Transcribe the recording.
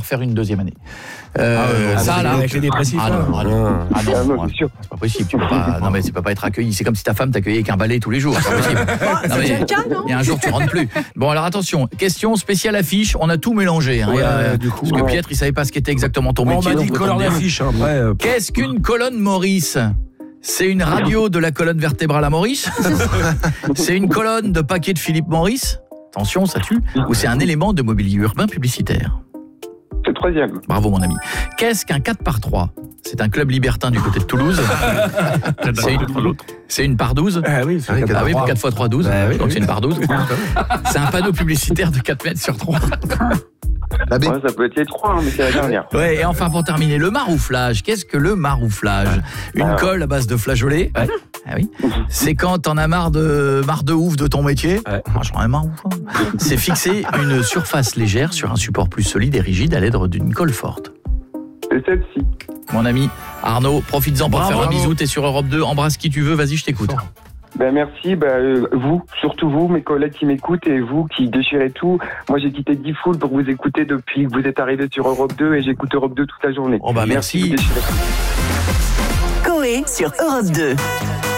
refaire une deuxième année. Ça, là, avec les dépressifs. Non, c'est sûr. c'est pas possible. Tu peux pas. Non, mais c'est pas être accueilli. C'est comme si ta femme t'accueillait avec un balai tous les jours. C'est pas possible. Non, mais il y a un jour, tu rentres plus. Bon, alors attention. Question spéciale affiche. On a tout mélangé. Du coup, parce que Pietre, il savait pas ce qu'était exactement ton métier. On m'a dit colonne d'affiche. Qu'est-ce qu'une colonne Maurice ? C'est une radio de la colonne vertébrale à Maurice ? C'est une colonne de paquets de Philippe Maurice ? Attention, ça tue. Ou c'est un élément de mobilier urbain publicitaire ? C'est le troisième. Bravo mon ami. Qu'est-ce qu'un 4x3 ? C'est un club libertin du côté de Toulouse. C'est une par 12. Ah oui, c'est 4 x 3, 12. Donc c'est une par 12. C'est un panneau publicitaire de 4 mètres sur 3. Ça peut être les trois, mais c'est la dernière. Ouais, et enfin pour terminer, le marouflage. Qu'est-ce que le marouflage ? Une colle à base de flageolet. Ah oui. C'est quand t'en as marre de ouf de ton métier. J'en ai marre ouf. C'est fixer une surface légère sur un support plus solide et rigide à l'aide d'une colle forte. C'est celle-ci. Mon ami Arnaud, profites-en pour faire un bisou. T'es sur Europe 2. Embrasse qui tu veux. Vas-y, je t'écoute. Merci, vous, surtout vous, mes collègues qui m'écoutent et vous qui déchirez tout. Moi, j'ai quitté Diffoul pour vous écouter depuis que vous êtes arrivé sur Europe 2 et j'écoute Europe 2 toute la journée. Merci. Coé sur Europe 2.